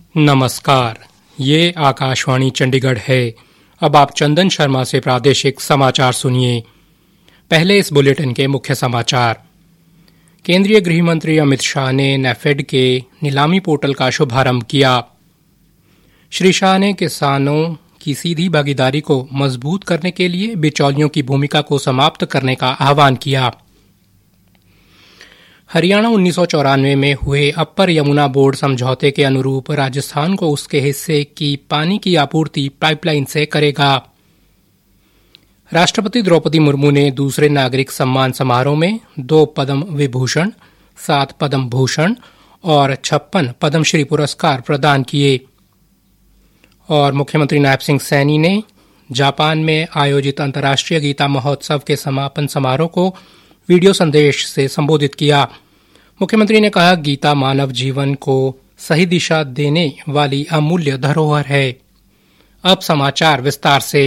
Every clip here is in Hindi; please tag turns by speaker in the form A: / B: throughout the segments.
A: नमस्कार, ये आकाशवाणी चंडीगढ़ है। अब आप चंदन शर्मा से प्रादेशिक समाचार सुनिए। पहले इस बुलेटिन के मुख्य समाचार। केंद्रीय गृह मंत्री अमित शाह ने नेफेड के नीलामी पोर्टल का शुभारंभ किया। श्री शाह ने किसानों की सीधी भागीदारी को मजबूत करने के लिए बिचौलियों की भूमिका को समाप्त करने का आह्वान किया। हरियाणा 1994 में हुए अपर यमुना बोर्ड समझौते के अनुरूप राजस्थान को उसके हिस्से की पानी की आपूर्ति पाइपलाइन से करेगा। राष्ट्रपति द्रौपदी मुर्मू ने दूसरे नागरिक सम्मान समारोह में 2 पद्म विभूषण, 7 पद्म भूषण और 56 पद्मश्री पुरस्कार प्रदान किए। और मुख्यमंत्री नायब सिंह सैनी ने जापान में आयोजित अंतर्राष्ट्रीय गीता महोत्सव के समापन समारोह को वीडियो संदेश से संबोधित किया। मुख्यमंत्री ने कहा, गीता मानव जीवन को सही दिशा देने वाली अमूल्य धरोहर है। अब समाचार विस्तार से।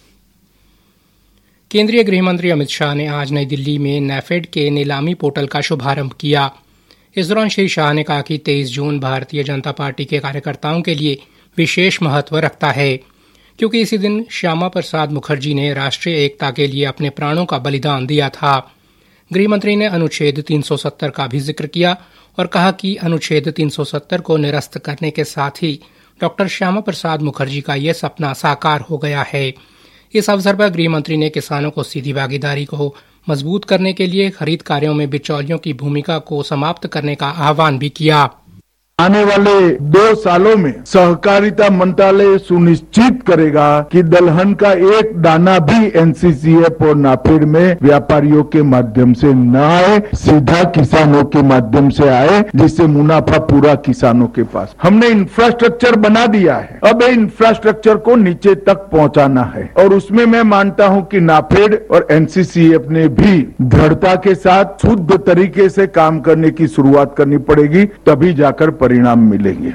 A: केंद्रीय गृह मंत्री अमित शाह ने आज नई दिल्ली में नेफेड के नीलामी पोर्टल का शुभारंभ किया। इस दौरान श्री शाह ने कहा कि 23 जून भारतीय जनता पार्टी के कार्यकर्ताओं के लिए विशेष महत्व रखता है, क्योंकि इसी दिन श्यामा प्रसाद मुखर्जी ने राष्ट्रीय एकता के लिए अपने प्राणों का बलिदान दिया था। गृह मंत्री ने अनुच्छेद 370 का भी जिक्र किया और कहा कि अनुच्छेद 370 को निरस्त करने के साथ ही डॉक्टर श्यामा प्रसाद मुखर्जी का यह सपना साकार हो गया है। इस अवसर पर गृह मंत्री ने किसानों को सीधी भागीदारी को मजबूत करने के लिए खरीद कार्यों में बिचौलियों की भूमिका को समाप्त करने का आह्वान भी किया।
B: आने वाले 2 सालों में सहकारिता मंत्रालय सुनिश्चित करेगा कि दलहन का एक दाना भी एनसीसीएफ और नाफेड में व्यापारियों के माध्यम से न आए, सीधा किसानों के माध्यम से आए, जिससे मुनाफा पूरा किसानों के पास। हमने इंफ्रास्ट्रक्चर बना दिया है, अब ये इंफ्रास्ट्रक्चर को नीचे तक पहुंचाना है और उसमें मैं मानता हूं कि नाफेड और एनसीसीएफ ने भी दृढ़ता के साथ शुद्ध तरीके से काम करने की शुरुआत करनी पड़ेगी, तभी जाकर परिणाम मिलेंगे।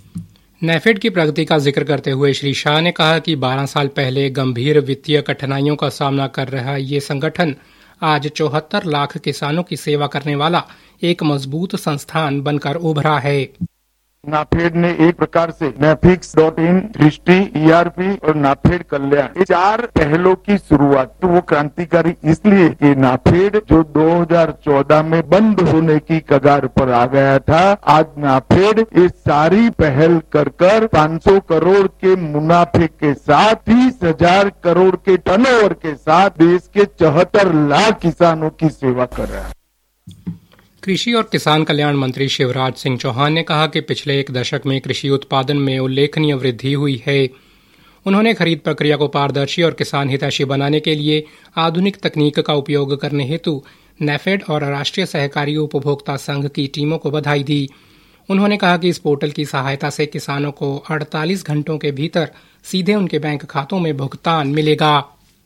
A: नेफेड की प्रगति का जिक्र करते हुए श्री शाह ने कहा कि 12 साल पहले गंभीर वित्तीय कठिनाइयों का सामना कर रहा ये संगठन आज 74 लाख किसानों की सेवा करने वाला एक मजबूत संस्थान बनकर उभरा है।
B: नाफेड ने एक प्रकार से नेफिक्स.इन, दृष्टि, ईआरपी और नाफेड कल्याण, 4 पहलों की शुरुआत। तो वो क्रांतिकारी इसलिए कि नाफेड जो 2014 में बंद होने की कगार पर आ गया था, आज नाफेड ये सारी पहल कर 500 करोड़ के मुनाफे के साथ 30,000 करोड़ के टर्नओवर के साथ देश के 74 लाख किसानों की सेवा कर रहा है।
A: कृषि और किसान कल्याण मंत्री शिवराज सिंह चौहान ने कहा कि पिछले 1 दशक में कृषि उत्पादन में उल्लेखनीय वृद्धि हुई है। उन्होंने खरीद प्रक्रिया को पारदर्शी और किसान हितैषी बनाने के लिए आधुनिक तकनीक का उपयोग करने हेतु नेफेड और राष्ट्रीय सहकारी उपभोक्ता संघ की टीमों को बधाई दी। उन्होंने कहा कि इस पोर्टल की सहायता से किसानों को 48 घंटों के भीतर सीधे उनके बैंक खातों में भुगतान मिलेगा।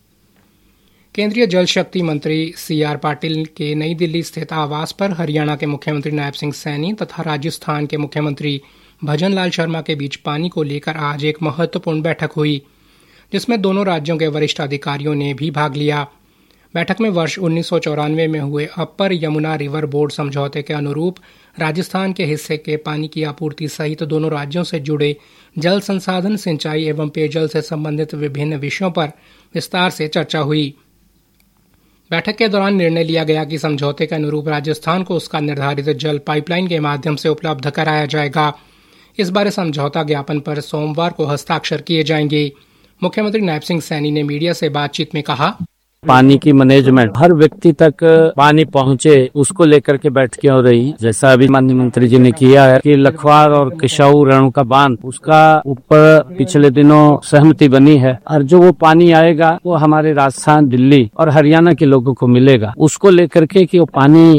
A: केंद्रीय जल शक्ति मंत्री CR पाटिल के नई दिल्ली स्थित आवास पर हरियाणा के मुख्यमंत्री नायब सिंह सैनी तथा राजस्थान के मुख्यमंत्री भजन लाल शर्मा के बीच पानी को लेकर आज एक महत्वपूर्ण बैठक हुई, जिसमें दोनों राज्यों के वरिष्ठ अधिकारियों ने भी भाग लिया। बैठक में वर्ष 1994 में हुए अपर यमुना रिवर बोर्ड समझौते के अनुरूप राजस्थान के हिस्से के पानी की आपूर्ति सहित दोनों राज्यों से जुड़े जल संसाधन, सिंचाई एवं पेयजल से संबंधित विभिन्न विषयों पर विस्तार से चर्चा हुई। बैठक के दौरान निर्णय लिया गया कि समझौते के अनुरूप राजस्थान को उसका निर्धारित जल पाइपलाइन के माध्यम से उपलब्ध कराया जाएगा। इस बारे समझौता ज्ञापन पर सोमवार को हस्ताक्षर किए जाएंगे। मुख्यमंत्री नायब सिंह सैनी ने मीडिया से बातचीत में कहा,
C: पानी की मैनेजमेंट हर व्यक्ति तक पानी पहुंचे, उसको लेकर के बैठकें हो रही। जैसा अभी माननीय मंत्री जी ने किया है कि लखवार और किशाऊ रेणुका बांध, उसका ऊपर पिछले दिनों सहमति बनी है और जो वो पानी आएगा वो हमारे राजस्थान, दिल्ली और हरियाणा के लोगों को मिलेगा। उसको लेकर के कि वो पानी